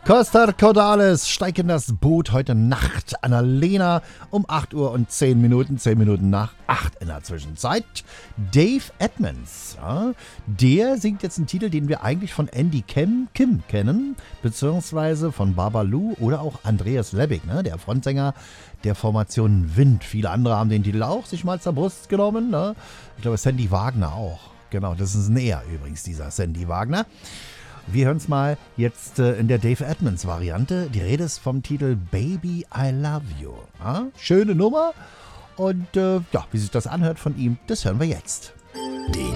Costa Cordalis, steig in das Boot heute Nacht. Annalena um 8 Uhr und 10 Minuten, 10 Minuten nach 8 in der Zwischenzeit. Dave Edmunds, ja, der singt jetzt einen Titel, den wir eigentlich von Andy Kim kennen, beziehungsweise von Babalu oder auch Andreas Lebbig, ne, der Frontsänger der Formation Wind. Viele andere haben den Titel auch sich mal zur Brust genommen. Ne? Ich glaube, Sandy Wagner auch. Genau, das ist ein Er übrigens, dieser Sandy Wagner. Wir hören es mal jetzt in der Dave Edmunds Variante. Die Rede ist vom Titel Baby I Love You. Ja, schöne Nummer. Und ja, wie sich das anhört von ihm, das hören wir jetzt. Die